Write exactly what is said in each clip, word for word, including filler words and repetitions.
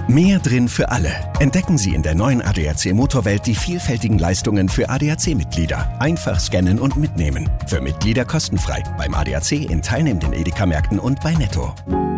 Mehr drin für alle. Entdecken Sie in der neuen A D A C Motorwelt die vielfältigen Leistungen für A D A C-Mitglieder. Einfach scannen und mitnehmen. Für Mitglieder kostenfrei. Beim A D A C in teilnehmenden Edeka-Märkten und bei Netto.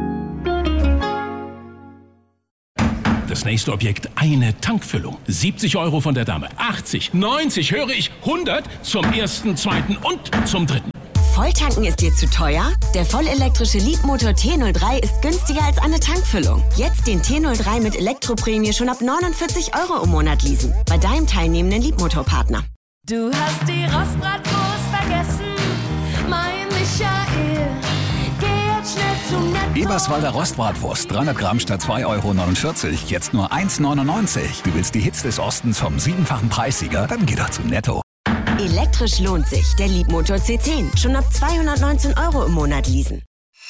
Das nächste Objekt, eine Tankfüllung. siebzig Euro von der Dame. achtzig, neunzig, höre ich, hundert zum ersten, zweiten und zum dritten. Volltanken ist dir zu teuer? Der vollelektrische Leapmotor T null drei ist günstiger als eine Tankfüllung. Jetzt den T null drei mit Elektroprämie schon ab neunundvierzig Euro im Monat leasen. Bei deinem teilnehmenden Leapmotor-Partner. Du hast die Rostbratwurst vergessen, mein Michael. Geh jetzt schnell zum Netto. Eberswalder Rostbratwurst, dreihundert Gramm statt zwei Euro neunundvierzig. Jetzt nur eins neunundneunzig. Du willst die Hits des Ostens vom siebenfachen Preissieger? Dann geh doch zu Netto. Elektrisch lohnt sich. Der Leapmotor C zehn. Schon ab zweihundertneunzehn Euro im Monat leasen.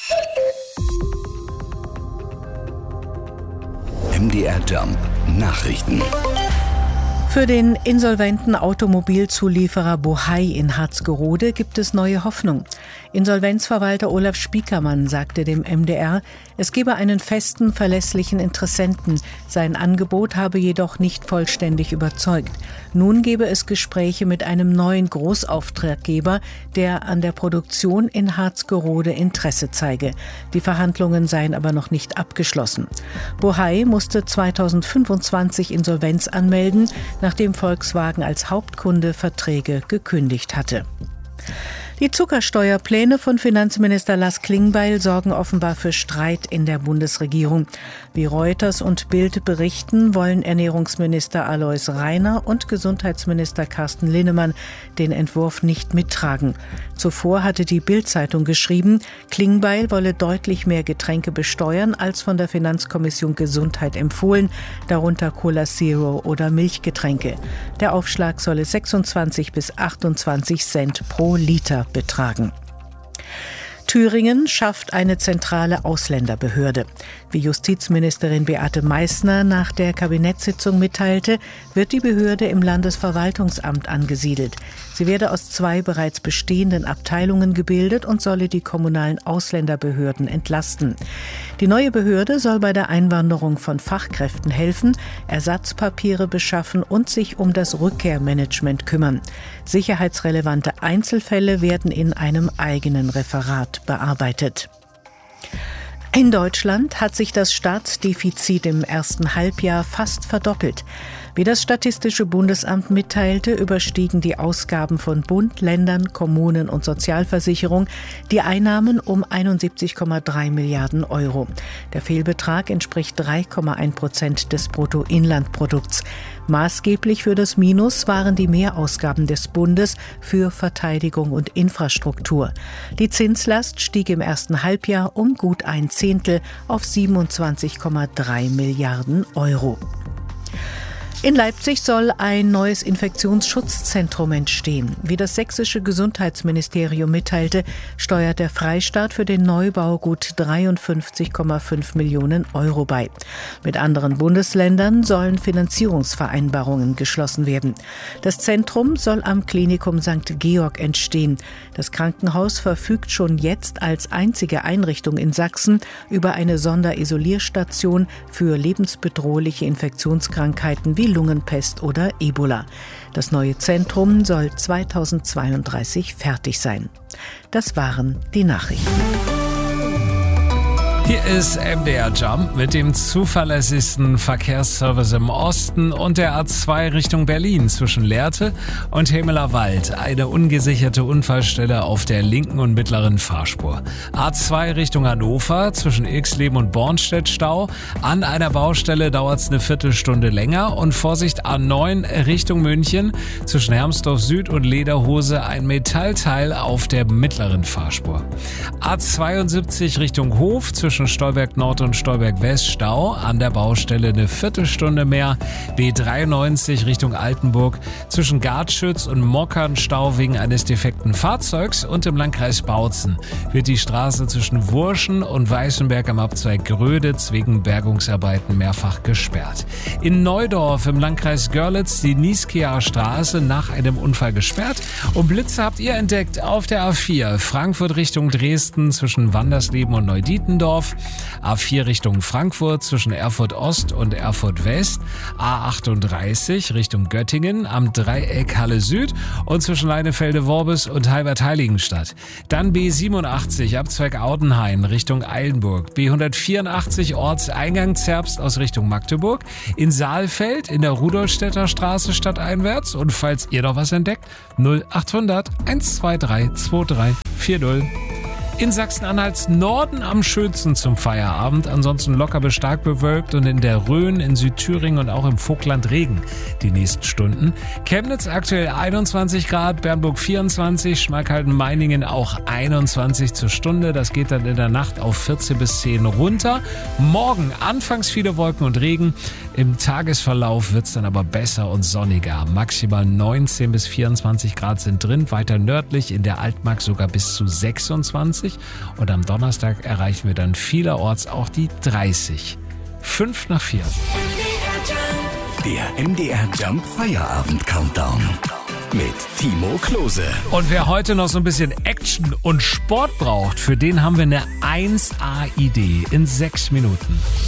M D R Jump Nachrichten. Für den insolventen Automobilzulieferer Bohai in Harzgerode gibt es neue Hoffnung. Insolvenzverwalter Olaf Spiekermann sagte dem M D R, es gebe einen festen, verlässlichen Interessenten. Sein Angebot habe jedoch nicht vollständig überzeugt. Nun gebe es Gespräche mit einem neuen Großauftraggeber, der an der Produktion in Harzgerode Interesse zeige. Die Verhandlungen seien aber noch nicht abgeschlossen. Bohai musste zweitausendfünfundzwanzig Insolvenz anmelden, nachdem Volkswagen als Hauptkunde Verträge gekündigt hatte. Die Zuckersteuerpläne von Finanzminister Lars Klingbeil sorgen offenbar für Streit in der Bundesregierung. Wie Reuters und Bild berichten, wollen Ernährungsminister Alois Rainer und Gesundheitsminister Carsten Linnemann den Entwurf nicht mittragen. Zuvor hatte die Bild-Zeitung geschrieben, Klingbeil wolle deutlich mehr Getränke besteuern als von der Finanzkommission Gesundheit empfohlen, darunter Cola Zero oder Milchgetränke. Der Aufschlag solle sechsundzwanzig bis achtundzwanzig Cent pro Liter betragen. Thüringen schafft eine zentrale Ausländerbehörde. Wie Justizministerin Beate Meißner nach der Kabinettssitzung mitteilte, wird die Behörde im Landesverwaltungsamt angesiedelt. Sie werde aus zwei bereits bestehenden Abteilungen gebildet und solle die kommunalen Ausländerbehörden entlasten. Die neue Behörde soll bei der Einwanderung von Fachkräften helfen, Ersatzpapiere beschaffen und sich um das Rückkehrmanagement kümmern. Sicherheitsrelevante Einzelfälle werden in einem eigenen Referat bearbeitet. In Deutschland hat sich das Staatsdefizit im ersten Halbjahr fast verdoppelt. Wie das Statistische Bundesamt mitteilte, überstiegen die Ausgaben von Bund, Ländern, Kommunen und Sozialversicherung die Einnahmen um einundsiebzig Komma drei Milliarden Euro. Der Fehlbetrag entspricht drei Komma eins Prozent des Bruttoinlandprodukts. Maßgeblich für das Minus waren die Mehrausgaben des Bundes für Verteidigung und Infrastruktur. Die Zinslast stieg im ersten Halbjahr um gut ein Zehntel auf siebenundzwanzig Komma drei Milliarden Euro. In Leipzig soll ein neues Infektionsschutzzentrum entstehen. Wie das sächsische Gesundheitsministerium mitteilte, steuert der Freistaat für den Neubau gut dreiundfünfzig Komma fünf Millionen Euro bei. Mit anderen Bundesländern sollen Finanzierungsvereinbarungen geschlossen werden. Das Zentrum soll am Klinikum Sankt Georg entstehen. Das Krankenhaus verfügt schon jetzt als einzige Einrichtung in Sachsen über eine Sonderisolierstation für lebensbedrohliche Infektionskrankheiten wie Lungenpest oder Ebola. Das neue Zentrum soll zweitausendzweiunddreißig fertig sein. Das waren die Nachrichten. Hier ist M D R Jump mit dem zuverlässigsten Verkehrsservice im Osten und der A zwei Richtung Berlin zwischen Lehrte und Hemelerwald. Eine ungesicherte Unfallstelle auf der linken und mittleren Fahrspur. A zwei Richtung Hannover zwischen Ilksleben und Bornstedt Stau. An einer Baustelle dauert es eine Viertelstunde länger. Und Vorsicht, A neun Richtung München zwischen Hermsdorf Süd und Lederhose ein Metallteil auf der mittleren Fahrspur. A zweiundsiebzig Richtung Hof zwischen Stolberg Nord und Stolberg West Stau, an der Baustelle eine Viertelstunde mehr. B dreiundneunzig Richtung Altenburg zwischen Gartschütz und Mockern Stau wegen eines defekten Fahrzeugs und im Landkreis Bautzen wird die Straße zwischen Wurschen und Weißenberg am Abzweig Gröditz wegen Bergungsarbeiten mehrfach gesperrt. In Neudorf im Landkreis Görlitz die Nieskeer Straße nach einem Unfall gesperrt und Blitze habt ihr entdeckt auf der A vier Frankfurt Richtung Dresden zwischen Wandersleben und Neudietendorf. elf. A vier Richtung Frankfurt zwischen Erfurt Ost und Erfurt West. A achtunddreißig Richtung Göttingen am Dreieck Halle Süd und zwischen Leinefelde-Worbis und Halbert-Heiligenstadt. Dann B siebenundachtzig Abzweig Audenhain Richtung Eilenburg. B hundertvierundachtzig Ortseingang Zerbst aus Richtung Magdeburg. In Saalfeld in der Rudolstädter Straße stadteinwärts. Und falls ihr noch was entdeckt, null achthundert eins zwei drei zwei drei vier null. In Sachsen-Anhalts Norden am schönsten zum Feierabend, ansonsten locker bis stark bewölkt und in der Rhön, in Südthüringen und auch im Vogtland Regen die nächsten Stunden. Chemnitz aktuell einundzwanzig Grad, Bernburg vierundzwanzig, Schmalkalden-Meiningen auch einundzwanzig zur Stunde. Das geht dann in der Nacht auf vierzehn bis zehn runter. Morgen anfangs viele Wolken und Regen. Im Tagesverlauf wird's dann aber besser und sonniger. Maximal neunzehn bis vierundzwanzig Grad sind drin, weiter nördlich in der Altmark sogar bis zu sechsundzwanzig. Und am Donnerstag erreichen wir dann vielerorts auch die dreißig. Fünf nach vier. Der M D R Jump Feierabend Countdown mit Timo Klose. Und wer heute noch so ein bisschen Action und Sport braucht, für den haben wir eine eins A Idee in sechs Minuten.